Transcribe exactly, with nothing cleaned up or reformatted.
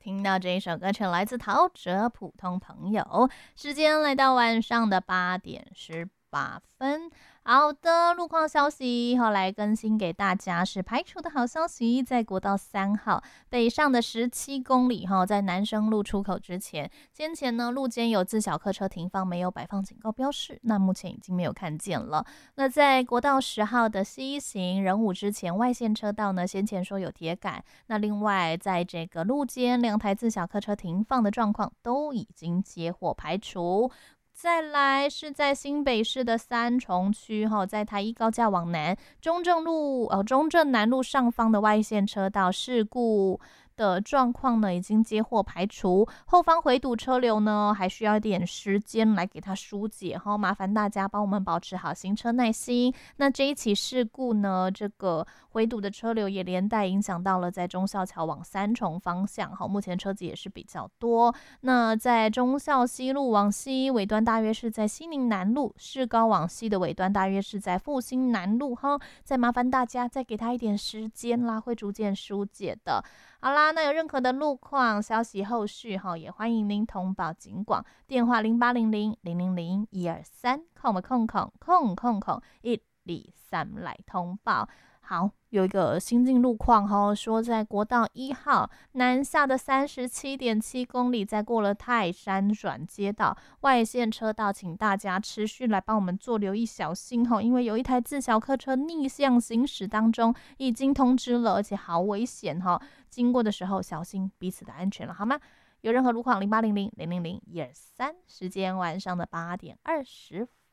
听到这一首歌曲来自陶喆普通朋友，时间来到晚上的八点十八分。好的，路况消息后来更新给大家是排除的好消息，在国道三号北上的十七公里哈，在南生路出口之前，先前呢路肩有自小客车停放，没有摆放警告标示，那目前已经没有看见了。那在国道十号的西行仁武之前外线车道呢，先前说有铁杆，那另外在这个路肩两台自小客车停放的状况都已经接获排除。再来是在新北市的三重区，在台一高架往南中正路、呃、中正南路上方的外线车道事故的状况呢，已经接获排除，后方回堵车流呢，还需要一点时间来给它疏解，麻烦大家帮我们保持好行车耐心。那这一起事故呢，这个回堵的车流也连带影响到了在忠孝桥往三重方向，目前车子也是比较多。那在忠孝西路往西尾端大约是在西宁南路，市高往西的尾端大约是在复兴南路，再麻烦大家再给他一点时间啦，会逐渐疏解的。好啦，那有任何的路况消息后续也欢迎您通报警广，电话零八零零零零零一二三，空空空空空空一二三来通报。好，有一个新进路况哦，说在国道一号南下的三十七点七公里，在过了泰山转接道外线车道，请大家持续来帮我们做留意小心哦，因为有一台自小客车逆向行驶当中，已经通知了，而且好危险哦，经过的时候小心彼此的安全了，好吗？有任何路况零八零零零零零一二三，时间晚上的八点二十分。